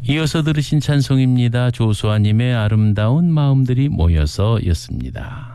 이어서 들으신 찬송입니다. 조수아님의 아름다운 마음들이 모여서였습니다.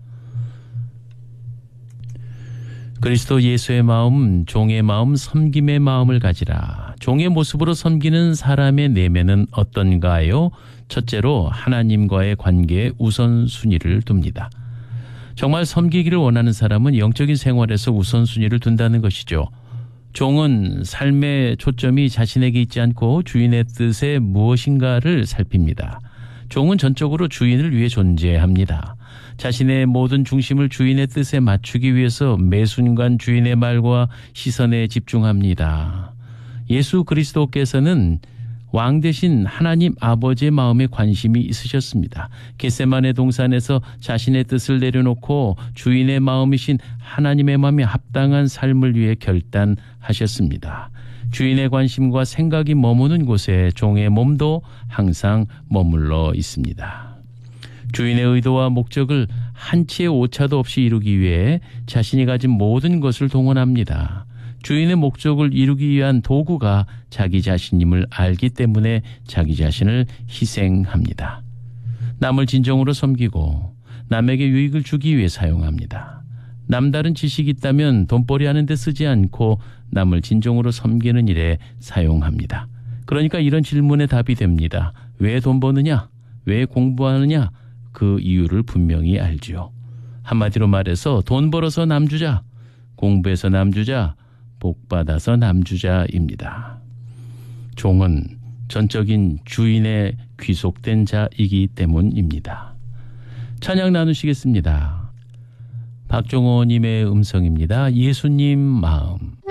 그리스도 예수의 마음, 종의 마음, 섬김의 마음을 가지라. 종의 모습으로 섬기는 사람의 내면은 어떤가요? 첫째로 하나님과의 관계에 우선순위를 둡니다. 정말 섬기기를 원하는 사람은 영적인 생활에서 우선순위를 둔다는 것이죠. 종은 삶의 초점이 자신에게 있지 않고 주인의 뜻에 무엇인가를 살핍니다. 종은 전적으로 주인을 위해 존재합니다. 자신의 모든 중심을 주인의 뜻에 맞추기 위해서 매 순간 주인의 말과 시선에 집중합니다. 예수 그리스도께서는 왕 대신 하나님 아버지의 마음에 관심이 있으셨습니다. 겟세마네 동산에서 자신의 뜻을 내려놓고 주인의 마음이신 하나님의 마음에 합당한 삶을 위해 결단하셨습니다. 주인의 관심과 생각이 머무는 곳에 종의 몸도 항상 머물러 있습니다. 주인의 의도와 목적을 한치의 오차도 없이 이루기 위해 자신이 가진 모든 것을 동원합니다. 주인의 목적을 이루기 위한 도구가 자기 자신임을 알기 때문에 자기 자신을 희생합니다. 남을 진정으로 섬기고 남에게 유익을 주기 위해 사용합니다. 남다른 지식이 있다면 돈벌이 하는 데 쓰지 않고 남을 진정으로 섬기는 일에 사용합니다. 그러니까 이런 질문에 답이 됩니다. 왜 돈 버느냐? 왜 공부하느냐? 그 이유를 분명히 알지요. 한마디로 말해서 돈 벌어서 남주자, 공부해서 남주자, 복받아서 남주자입니다. 종은 전적인 주인의 귀속된 자이기 때문입니다. 찬양 나누시겠습니다. 박종호님의 음성입니다. 예수님 마음.